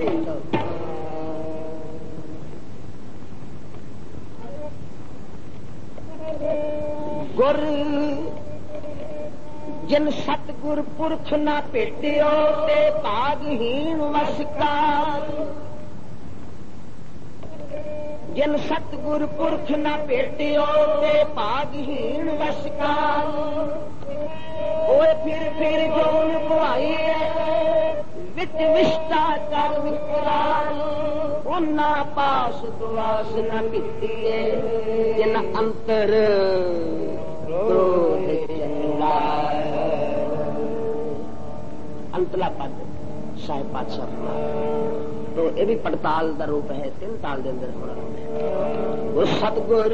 गुर जिन सतगुर पुरख ना भेटियो ते भागहीन वसकार। जिन सतगुर पुरख ना भेटियो ते भागहीन वसकार। ओए फिर जोन बुआई विच विष्टा कर विकराल। उन्ना पास दुआस न पीतीए जिन अंतर क्रोध चंगा। अंतला पद साहिब पातशाह तो ये भी पड़ताल का रूप है। 3 ताल के अंदर होना। वो सतगुर